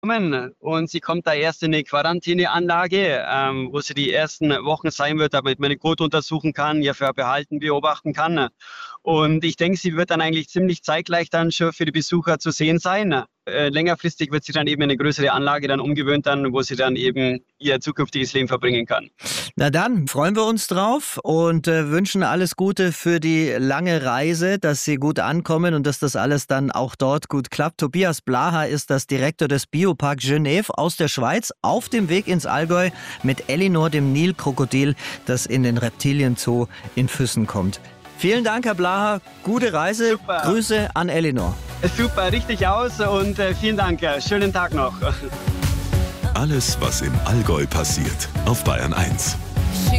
Und sie kommt da erst in eine Quarantäneanlage, wo sie die ersten Wochen sein wird, damit man den Code untersuchen kann, ihr Verhalten beobachten kann. Und ich denke, sie wird dann eigentlich ziemlich zeitgleich dann schon für die Besucher zu sehen sein. Längerfristig wird sie dann eben in eine größere Anlage dann umgewöhnt, dann, wo sie dann eben ihr zukünftiges Leben verbringen kann. Na dann, freuen wir uns drauf und wünschen alles Gute für die lange Reise, dass Sie gut ankommen und dass das alles dann auch dort gut klappt. Tobias Blaha ist das Direktor des Biopark Genève aus der Schweiz, auf dem Weg ins Allgäu mit Elinor, dem Nilkrokodil, das in den Reptilienzoo in Füssen kommt. Vielen Dank, Herr Blaha. Gute Reise. Super. Grüße an Elinor. Super, richtig aus und vielen Dank. Schönen Tag noch. Alles, was im Allgäu passiert, auf Bayern 1.